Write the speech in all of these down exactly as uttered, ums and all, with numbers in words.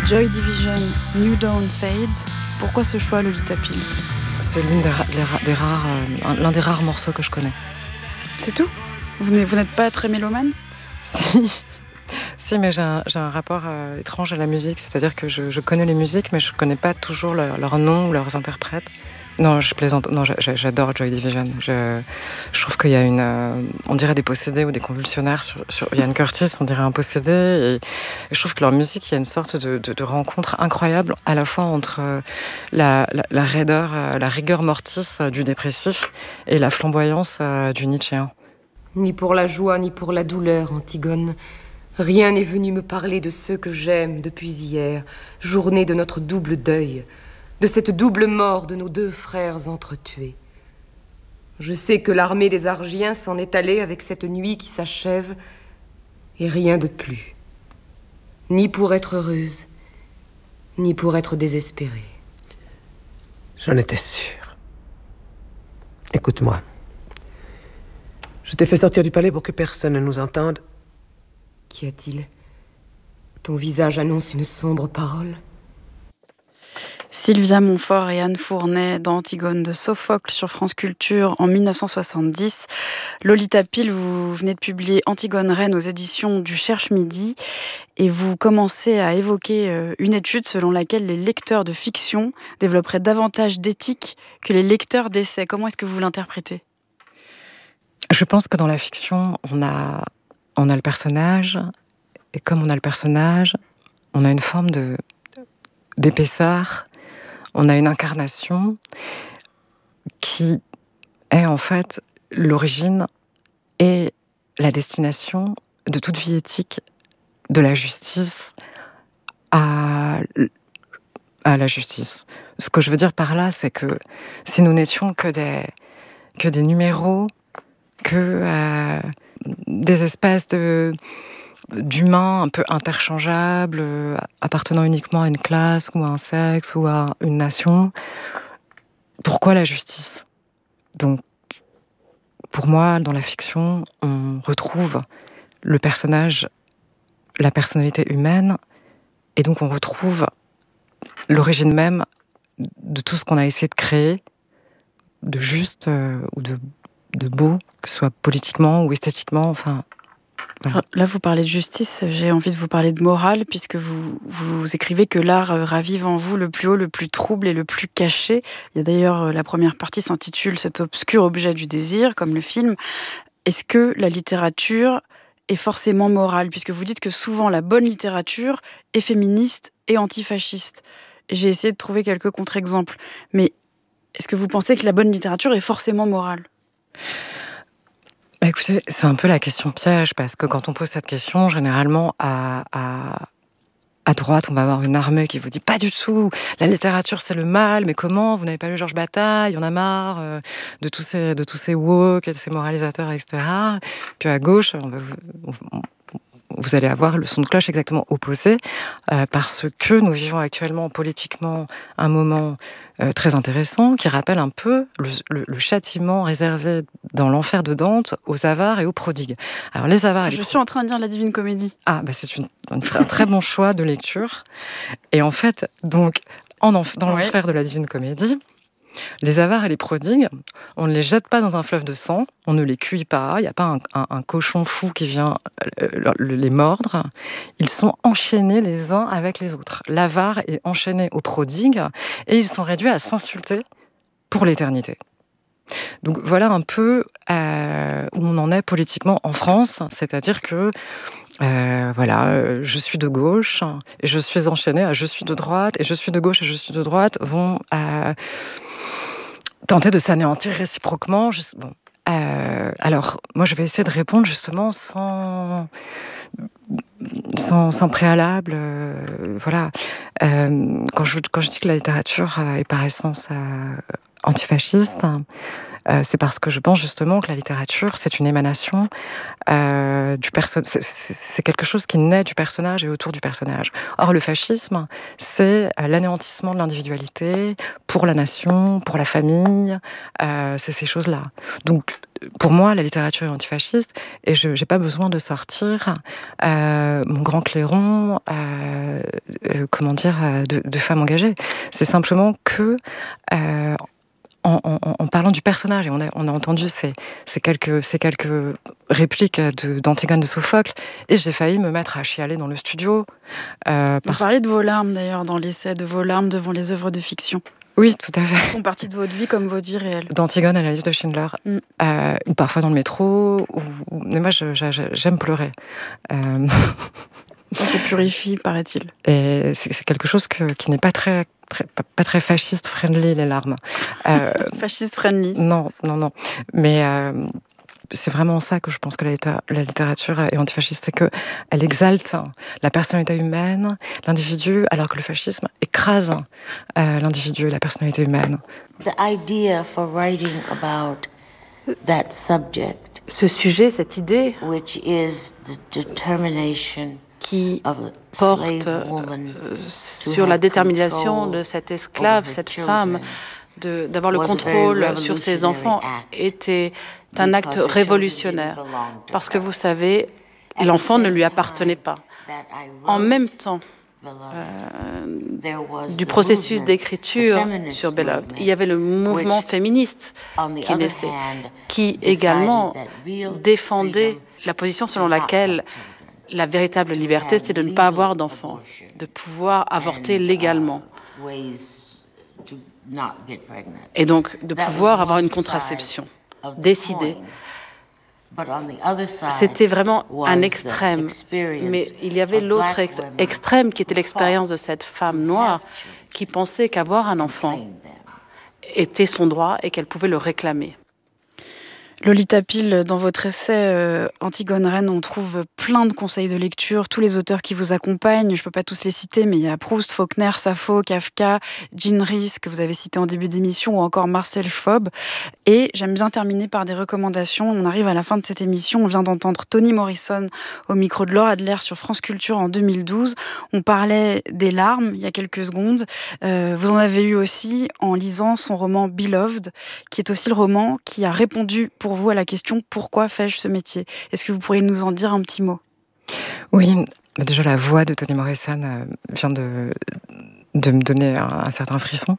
Joy Division, New Dawn Fades. Pourquoi ce choix, Lolita Pill? C'est l'une des, ra- des, ra- des rares, euh, l'un des rares morceaux que je connais. C'est tout? Vous n'êtes, vous n'êtes pas très mélomane? Si, si, mais j'ai un, j'ai un rapport euh, étrange à la musique, c'est-à-dire que je, je connais les musiques, mais je ne connais pas toujours leur, leur nom ou leurs interprètes. Non, je plaisante. Non, j'adore Joy Division. Je, je trouve qu'il y a une, euh, on dirait des possédés ou des convulsionnaires sur, sur Ian Curtis. On dirait un possédé. Et, et je trouve que leur musique, il y a une sorte de, de, de rencontre incroyable, à la fois entre la, la, la raideur, la rigueur mortis du dépressif et la flamboyance du Nietzschéen. Ni pour la joie, ni pour la douleur, Antigone. Rien n'est venu me parler de ceux que j'aime depuis hier, journée de notre double deuil, de cette double mort de nos deux frères entretués. Je sais que l'armée des Argiens s'en est allée avec cette nuit qui s'achève, et rien de plus. Ni pour être heureuse, ni pour être désespérée. J'en étais sûr. Écoute-moi. Je t'ai fait sortir du palais pour que personne ne nous entende. Qu'y a-t-il? Ton visage annonce une sombre parole. Sylvia Montfort et Anne Fournet dans Antigone de Sophocle sur France Culture en dix-neuf cent soixante-dix. Lolita Pill, vous venez de publier Antigone Reine aux éditions du Cherche Midi et vous commencez à évoquer une étude selon laquelle les lecteurs de fiction développeraient davantage d'éthique que les lecteurs d'essais. Comment est-ce que vous l'interprétez? Je pense que dans la fiction, on a, on a le personnage, et comme on a le personnage, on a une forme de, d'épaisseur, on a une incarnation qui est en fait l'origine et la destination de toute vie éthique, de la justice à, à la justice. Ce que je veux dire par là, c'est que si nous n'étions que des, que des numéros, que euh, des espèces de, d'humains un peu interchangeables, euh, appartenant uniquement à une classe ou à un sexe ou à une nation, pourquoi la justice? Donc, pour moi, dans la fiction, on retrouve le personnage, la personnalité humaine, et donc on retrouve l'origine même de tout ce qu'on a essayé de créer, de juste euh, ou de de beau, que ce soit politiquement ou esthétiquement, enfin... Voilà. Là, vous parlez de justice, j'ai envie de vous parler de morale, puisque vous, vous écrivez que l'art ravive en vous le plus haut, le plus trouble et le plus caché. Il y a d'ailleurs, la première partie s'intitule « Cet obscur objet du désir », comme le film. Est-ce que la littérature est forcément morale? Puisque vous dites que souvent, la bonne littérature est féministe et antifasciste. J'ai essayé de trouver quelques contre-exemples. Mais est-ce que vous pensez que la bonne littérature est forcément morale? Bah écoutez, c'est un peu la question piège, parce que quand on pose cette question, généralement, à, à, à droite, on va avoir une armée qui vous dit « Pas du tout, la littérature, c'est le mal, mais comment? Vous n'avez pas lu Georges Bataille, on a marre euh, de, tous ces, de tous ces woke, de ces moralisateurs, et cetera » Puis à gauche, on va, on, on, vous allez avoir le son de cloche exactement opposé, euh, parce que nous vivons actuellement politiquement un moment euh, très intéressant qui rappelle un peu le, le, le châtiment réservé dans l'enfer de Dante aux avares et aux prodigues. Alors les avares, je les suis en train de lire La Divine Comédie. Ah, bah c'est une, une, un très bon choix de lecture. Et en fait, donc, en enf- dans l'enfer ouais. de la Divine Comédie, les avares et les prodigues, on ne les jette pas dans un fleuve de sang, on ne les cuit pas, il n'y a pas un, un, un cochon fou qui vient euh, les mordre. Ils sont enchaînés les uns avec les autres. L'avare est enchaîné au prodigue et ils sont réduits à s'insulter pour l'éternité. Donc voilà un peu euh, où on en est politiquement en France, c'est-à-dire que Euh, voilà, euh, je suis de gauche et je suis enchaînée à je suis de droite et je suis de gauche et je suis de droite vont euh, tenter de s'anéantir réciproquement. Je, bon, euh, alors, moi, je vais essayer de répondre justement sans, sans, sans préalable. Euh, voilà, euh, quand, je, quand je dis que la littérature est par essence euh, antifasciste, Euh, c'est parce que je pense justement que la littérature, c'est une émanation euh, du personnage. C'est, c'est, c'est quelque chose qui naît du personnage et autour du personnage. Or, le fascisme, c'est l'anéantissement de l'individualité pour la nation, pour la famille. Euh, c'est ces choses-là. Donc, pour moi, la littérature est antifasciste et je n'ai pas besoin de sortir euh, mon grand clairon euh, euh, comment dire, euh, de, de femme engagée. C'est simplement que euh, En, en, en parlant du personnage, et on a, on a entendu ces, ces, quelques, ces quelques répliques de, d'Antigone de Sophocle, et j'ai failli me mettre à chialer dans le studio. Euh, Vous parce... parlez de vos larmes d'ailleurs dans l'essai, de vos larmes devant les œuvres de fiction. Oui, tout à fait. Elles font partie de votre vie comme votre vie réelle. D'Antigone à la liste de Schindler, mm. euh, ou parfois dans le métro, ou... mais moi je, je, j'aime pleurer. Euh... Ça se purifie, paraît-il. Et c'est, c'est quelque chose que, qui n'est pas très... Très, pas, pas très fasciste friendly, les larmes. Euh, fasciste friendly. Non, non, non. Mais euh, c'est vraiment ça que je pense que la, la littérature est antifasciste, c'est qu'elle exalte la personnalité humaine, l'individu, alors que le fascisme écrase euh, l'individu et la personnalité humaine. The idea for writing about that subject, ce sujet, cette idée, which is the determination qui porte euh, sur la détermination de cette esclave, cette femme, de, d'avoir le contrôle sur ses enfants, était un acte révolutionnaire. Parce que vous savez, l'enfant ne lui appartenait pas. En même temps, euh, du processus d'écriture sur Beloved, il y avait le mouvement féministe qui naissait, qui également défendait la position selon laquelle la véritable liberté, c'est de ne pas avoir d'enfants, de pouvoir avorter légalement. Et donc, de pouvoir avoir une contraception décidée. C'était vraiment un extrême. Mais il y avait l'autre ex- extrême qui était l'expérience de cette femme noire qui pensait qu'avoir un enfant était son droit et qu'elle pouvait le réclamer. Lolita Pill, dans votre essai euh, Antigone Reine, on trouve plein de conseils de lecture, tous les auteurs qui vous accompagnent, je ne peux pas tous les citer, mais il y a Proust, Faulkner, Sappho, Kafka, Jean Rhys, que vous avez cité en début d'émission, ou encore Marcel Schwob. Et j'aime bien terminer par des recommandations. On arrive à la fin de cette émission, on vient d'entendre Toni Morrison au micro de Laure Adler sur France Culture en deux mille douze. On parlait des larmes il y a quelques secondes. Euh, vous en avez eu aussi en lisant son roman Beloved, qui est aussi le roman qui a répondu pour vous à la question « Pourquoi fais-je ce métier ?» Est-ce que vous pourriez nous en dire un petit mot ? Oui, déjà la voix de Toni Morrison vient de, de me donner un, un certain frisson.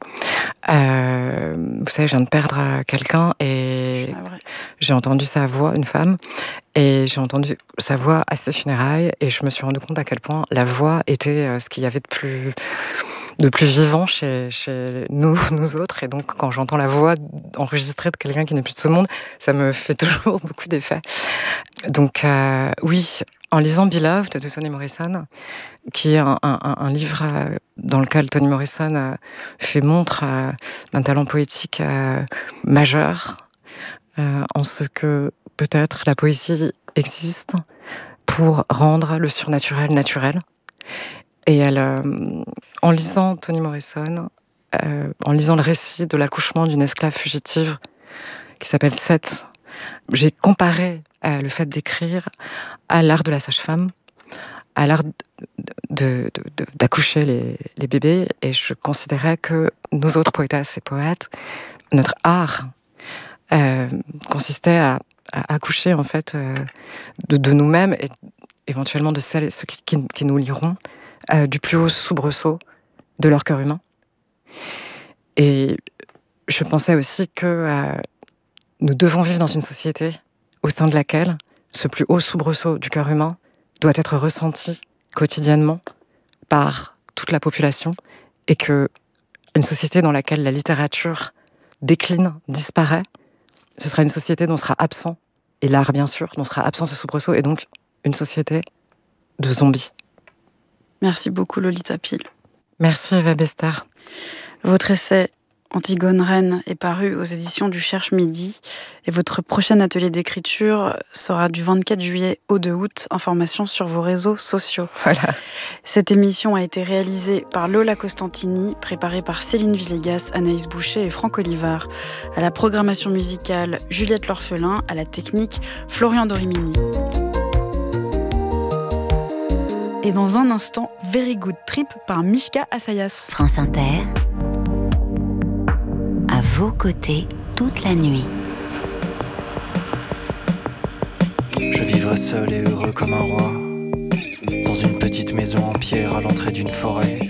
Euh, vous savez, je viens de perdre quelqu'un et j'ai entendu sa voix, une femme, et j'ai entendu sa voix à ses funérailles et je me suis rendu compte à quel point la voix était ce qu'il y avait de plus... de plus vivant chez, chez nous, nous autres. Et donc, quand j'entends la voix enregistrée de quelqu'un qui n'est plus de ce monde, ça me fait toujours beaucoup d'effet. Donc, euh, oui, en lisant Beloved de Toni Morrison, qui est un, un, un livre dans lequel Toni Morrison fait montre d'un talent poétique majeur, en ce que peut-être la poésie existe pour rendre le surnaturel naturel. Et elle, euh, en lisant Toni Morrison, euh, en lisant le récit de l'accouchement d'une esclave fugitive qui s'appelle Seth, j'ai comparé euh, le fait d'écrire à l'art de la sage-femme, à l'art de, de, de, de, d'accoucher les, les bébés, et je considérais que nous autres poétesses et poètes, notre art euh, consistait à, à accoucher en fait euh, de, de nous-mêmes et éventuellement de celles et ceux qui, qui, qui nous liront. Euh, du plus haut soubresaut de leur cœur humain. Et je pensais aussi que euh, nous devons vivre dans une société au sein de laquelle ce plus haut soubresaut du cœur humain doit être ressenti quotidiennement par toute la population et que une société dans laquelle la littérature décline, disparaît, ce sera une société dont sera absent, et l'art bien sûr, dont sera absent ce soubresaut, et donc une société de zombies. Merci beaucoup Lolita Pill. Merci Eva Bester. Votre essai Antigone Reine est paru aux éditions du Cherche Midi et votre prochain atelier d'écriture sera du vingt-quatre juillet au deux août. Information sur vos réseaux sociaux. Voilà. Cette émission a été réalisée par Lola Costantini, préparée par Céline Villegas, Anaïs Boucher et Franck Olivard. À la programmation musicale, Juliette L'Orphelin. À la technique, Florian Dorimini. Et dans un instant, Very Good Trip par Mishka Assayas. France Inter, à vos côtés toute la nuit. Je vivrai seul et heureux comme un roi, dans une petite maison en pierre à l'entrée d'une forêt.